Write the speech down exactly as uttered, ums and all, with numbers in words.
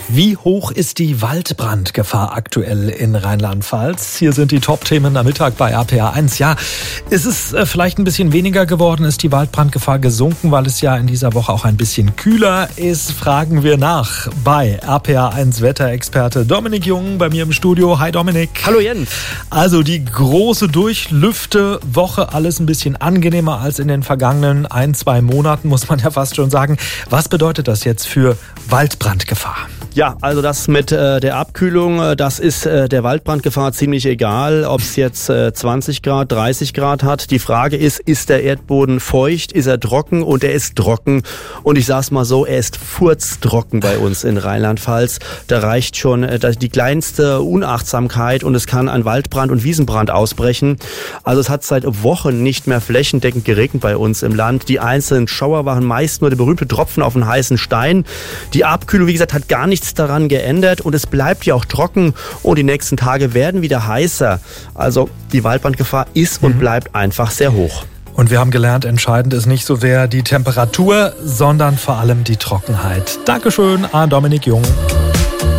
Wie hoch ist die Waldbrandgefahr aktuell in Rheinland-Pfalz? Hier sind die Top-Themen am Mittag bei R P R eins. Ja, ist es äh, vielleicht ein bisschen weniger geworden? Ist die Waldbrandgefahr gesunken, weil es ja in dieser Woche auch ein bisschen kühler ist? Fragen wir nach bei R P R eins Wetterexperte Dominik Jung bei mir im Studio. Hi Dominik. Hallo Jens. Also die große Durchlüfte-Woche, alles ein bisschen angenehmer als in den vergangenen ein, zwei Monaten, muss man ja fast schon sagen. Was bedeutet das jetzt für Waldbrandgefahr? Ja, also das mit äh, der Abkühlung, äh, das ist äh, der Waldbrandgefahr ziemlich egal, ob es jetzt äh, zwanzig Grad, dreißig Grad hat. Die Frage ist, ist der Erdboden feucht, ist er trocken? Und er ist trocken. Und ich sag's mal so, er ist furztrocken bei uns in Rheinland-Pfalz. Da reicht schon äh, die kleinste Unachtsamkeit und es kann ein Waldbrand und Wiesenbrand ausbrechen. Also es hat seit Wochen nicht mehr flächendeckend geregnet bei uns im Land. Die einzelnen Schauer waren meist nur der berühmte Tropfen auf den heißen Stein. Die Abkühlung, wie gesagt, hat gar nichts daran geändert und es bleibt ja auch trocken und die nächsten Tage werden wieder heißer. Also die Waldbrandgefahr ist und bleibt einfach sehr hoch. Und wir haben gelernt, entscheidend ist nicht so sehr die Temperatur, sondern vor allem die Trockenheit. Dankeschön an Dominik Jung.